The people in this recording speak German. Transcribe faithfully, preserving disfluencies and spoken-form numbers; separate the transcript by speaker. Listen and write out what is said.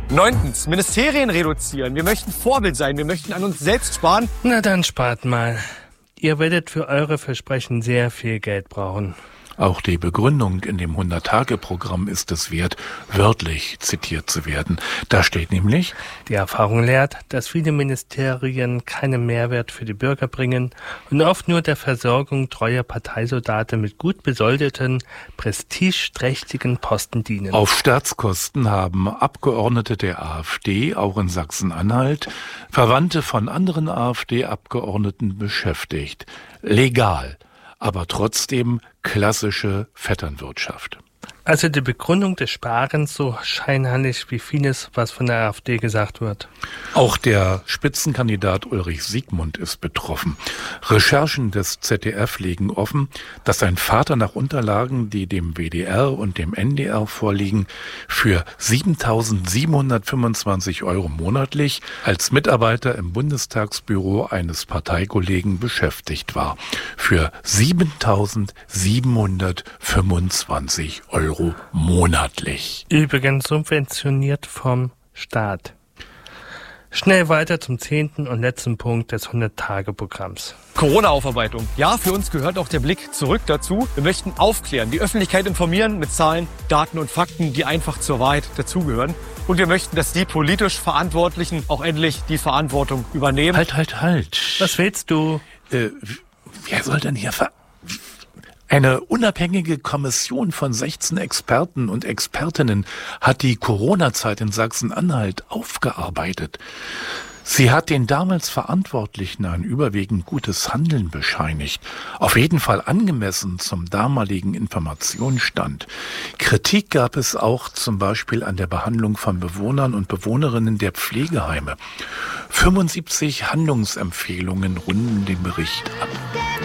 Speaker 1: Neuntens, Ministerien reduzieren. Wir möchten Vorbild sein. Wir möchten an uns selbst sparen.
Speaker 2: Na dann spart mal. Ihr werdet für eure Versprechen sehr viel Geld brauchen.
Speaker 3: Auch die Begründung in dem hundert-Tage-Programm ist es wert, wörtlich zitiert zu werden. Da steht nämlich:
Speaker 2: Die Erfahrung lehrt, dass viele Ministerien keinen Mehrwert für die Bürger bringen und oft nur der Versorgung treuer Parteisoldaten mit gut besoldeten, prestigeträchtigen Posten dienen.
Speaker 3: Auf Staatskosten haben Abgeordnete der AfD, auch in Sachsen-Anhalt, Verwandte von anderen AfD-Abgeordneten beschäftigt. Legal, aber trotzdem klassische Vetternwirtschaft.
Speaker 2: Also die Begründung des Sparens so scheinheilig wie vieles, was von der AfD gesagt wird.
Speaker 3: Auch der Spitzenkandidat Ulrich Siegmund ist betroffen. Recherchen des Z D F legen offen, dass sein Vater nach Unterlagen, die dem W D R und dem N D R vorliegen, für siebentausendsiebenhundertfünfundzwanzig Euro monatlich als Mitarbeiter im Bundestagsbüro eines Parteikollegen beschäftigt war. Für siebentausendsiebenhundertfünfundzwanzig Euro monatlich.
Speaker 2: Übrigens subventioniert vom Staat. Schnell weiter zum zehnten und letzten Punkt des hundert-Tage-Programms.
Speaker 1: Corona-Aufarbeitung. Ja, für uns gehört auch der Blick zurück dazu. Wir möchten aufklären, die Öffentlichkeit informieren mit Zahlen, Daten und Fakten, die einfach zur Wahrheit dazugehören. Und wir möchten, dass die politisch Verantwortlichen auch endlich die Verantwortung übernehmen.
Speaker 3: Halt, halt, halt.
Speaker 2: Was willst du?
Speaker 3: Äh, wer soll denn hier ver... Eine unabhängige Kommission von sechzehn Experten und Expertinnen hat die Corona-Zeit in Sachsen-Anhalt aufgearbeitet. Sie hat den damals Verantwortlichen ein überwiegend gutes Handeln bescheinigt, auf jeden Fall angemessen zum damaligen Informationsstand. Kritik gab es auch zum Beispiel an der Behandlung von Bewohnern und Bewohnerinnen der Pflegeheime. fünfundsiebzig Handlungsempfehlungen runden den Bericht ab.